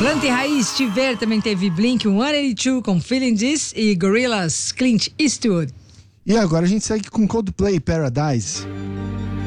Planta e Raiz Tiver também teve Blink-182 com Feeling This e Gorillaz, Clint Eastwood. E agora a gente segue com Coldplay, Paradise.